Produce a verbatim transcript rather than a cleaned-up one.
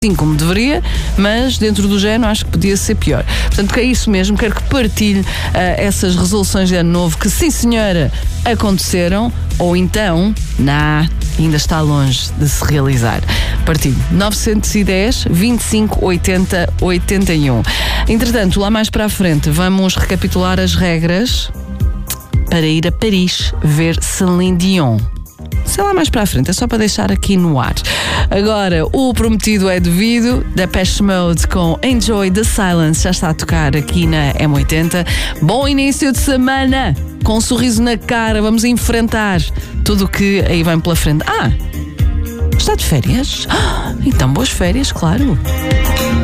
sim como deveria, mas dentro do género acho que podia ser pior. Portanto, que é isso mesmo, quero que partilhe uh, essas resoluções de ano novo que, sim senhora, aconteceram, ou então, nah, ainda está longe de se realizar. Partilhe nove um zero, vinte e cinco, oitenta, oitenta e um. Entretanto, lá mais para a frente, vamos recapitular as regras para ir a Paris ver Celine Dion. Sei lá mais para a frente, é só para deixar aqui no ar. Agora, o prometido é devido, Depeche Mode com Enjoy the Silence, já está a tocar aqui na M oitenta. Bom início de semana, com um sorriso na cara, vamos enfrentar tudo o que aí vem pela frente. Ah, está de férias? Ah, então boas férias, claro.